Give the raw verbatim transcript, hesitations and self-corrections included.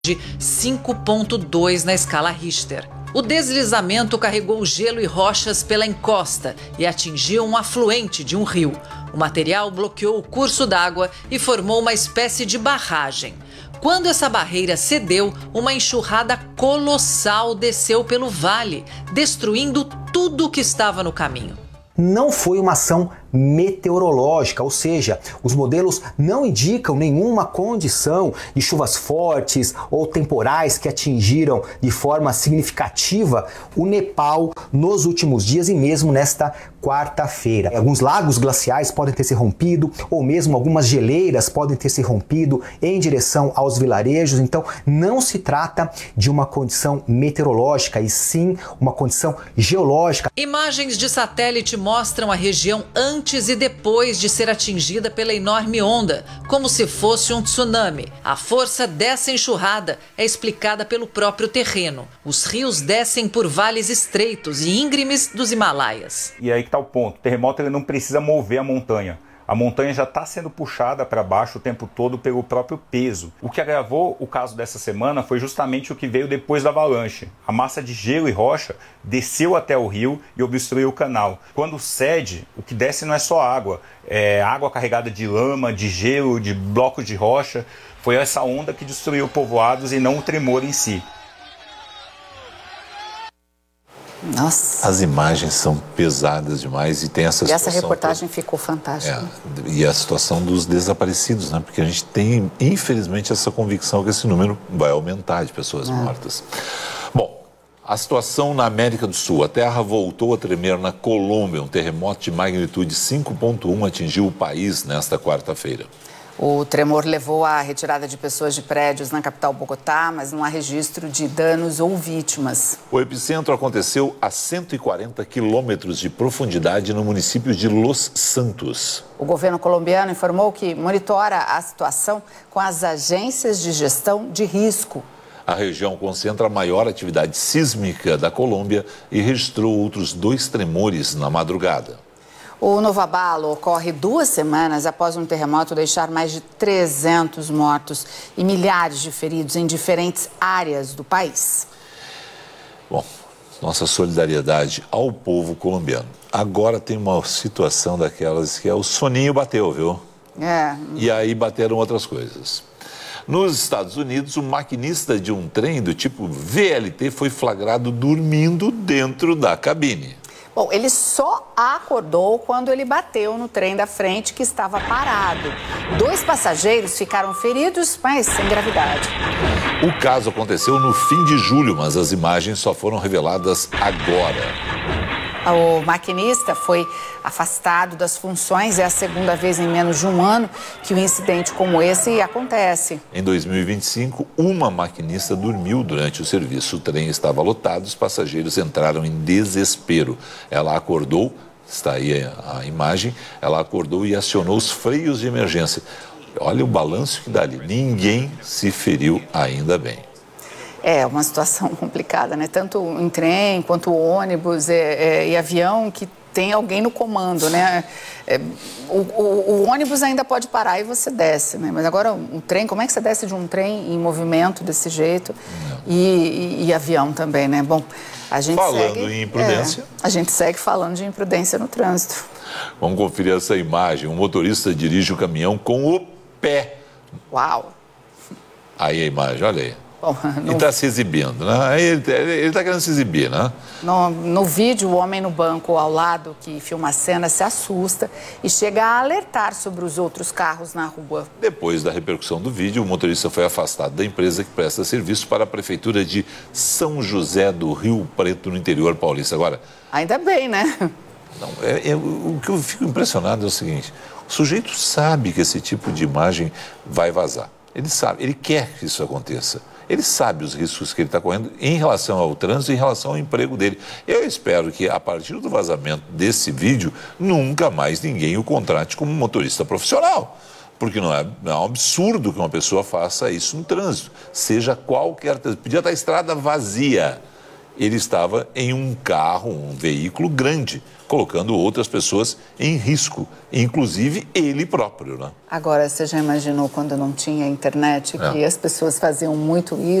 de cinco ponto dois na escala Richter. O deslizamento carregou gelo e rochas pela encosta e atingiu um afluente de um rio. O material bloqueou o curso d'água e formou uma espécie de barragem. Quando essa barreira cedeu, uma enxurrada colossal desceu pelo vale, destruindo tudo que estava no caminho. Não foi uma ação meteorológica, ou seja, os modelos não indicam nenhuma condição de chuvas fortes ou temporais que atingiram de forma significativa o Nepal nos últimos dias e mesmo nesta quarta-feira. Alguns lagos glaciais podem ter se rompido ou mesmo algumas geleiras podem ter se rompido em direção aos vilarejos, então não se trata de uma condição meteorológica e sim uma condição geológica. Imagens de satélite mostram a região antes antes e depois de ser atingida pela enorme onda, como se fosse um tsunami. A força dessa enxurrada é explicada pelo próprio terreno. Os rios descem por vales estreitos e íngremes dos Himalaias. E aí que está o ponto, o terremoto ele não precisa mover a montanha. A montanha já está sendo puxada para baixo o tempo todo pelo próprio peso. O que agravou o caso dessa semana foi justamente o que veio depois da avalanche. A massa de gelo e rocha desceu até o rio e obstruiu o canal. Quando cede, o que desce não é só água, é água carregada de lama, de gelo, de blocos de rocha. Foi essa onda que destruiu povoados e não o tremor em si. Nossa. As imagens são pesadas demais e tem essa situação... E essa reportagem toda... ficou fantástica. É, e a situação dos desaparecidos, né? Porque a gente tem, infelizmente, essa convicção que esse número vai aumentar de pessoas é. mortas. Bom, a situação na América do Sul. A terra voltou a tremer na Colômbia. Um terremoto de magnitude cinco ponto um atingiu o país nesta quarta-feira. O tremor levou à retirada de pessoas de prédios na capital Bogotá, mas não há registro de danos ou vítimas. O epicentro aconteceu a cento e quarenta quilômetros de profundidade no município de Los Santos. O governo colombiano informou que monitora a situação com as agências de gestão de risco. A região concentra a maior atividade sísmica da Colômbia e registrou outros dois tremores na madrugada. O novo abalo ocorre duas semanas após um terremoto deixar mais de trezentos mortos e milhares de feridos em diferentes áreas do país. Bom, nossa solidariedade ao povo colombiano. Agora tem uma situação daquelas que é o soninho bateu, viu? É. E aí bateram outras coisas. Nos Estados Unidos, um maquinista de um trem do tipo V L T foi flagrado dormindo dentro da cabine. Bom, ele só acordou quando ele bateu no trem da frente que estava parado. Dois passageiros ficaram feridos, mas sem gravidade. O caso aconteceu no fim de julho, mas as imagens só foram reveladas agora. O maquinista foi afastado das funções. É a segunda vez em menos de um ano que um incidente como esse acontece. Em dois mil e vinte e cinco, uma maquinista dormiu durante o serviço. O trem estava lotado, os passageiros entraram em desespero. Ela acordou, está aí a imagem, ela acordou e acionou os freios de emergência. Olha o balanço que dá ali. Ninguém se feriu, ainda bem. É uma situação complicada, né? Tanto em trem, quanto ônibus é, é, e avião, que tem alguém no comando, né? É, o, o, o ônibus ainda pode parar e você desce, né? Mas agora um trem, como é que você desce de um trem em movimento desse jeito? E, e, e avião também, né? Bom, a gente falando segue, em imprudência. É, a gente segue falando de imprudência no trânsito. Vamos conferir essa imagem. Um motorista dirige o caminhão com o pé. Uau! Aí a imagem, olha aí. Bom, no... Ele está se exibindo, né? Ele está querendo se exibir, né? No, no vídeo, o homem no banco ao lado que filma a cena se assusta e chega a alertar sobre os outros carros na rua. Depois da repercussão do vídeo, o motorista foi afastado da empresa que presta serviço para a prefeitura de São José do Rio Preto, no interior paulista. Agora... Ainda bem, né? Não, é, é, o que eu fico impressionado é o seguinte, o sujeito sabe que esse tipo de imagem vai vazar. Ele sabe, ele quer que isso aconteça. Ele sabe os riscos que ele está correndo em relação ao trânsito e em relação ao emprego dele. Eu espero que, a partir do vazamento desse vídeo, nunca mais ninguém o contrate como motorista profissional. Porque não é, não é um absurdo que uma pessoa faça isso no trânsito. Seja qualquer... Podia estar a estrada vazia. ele estava em um carro, um veículo grande, colocando outras pessoas em risco, inclusive ele próprio, né? Agora, você já imaginou quando não tinha internet que É. as pessoas faziam muito isso?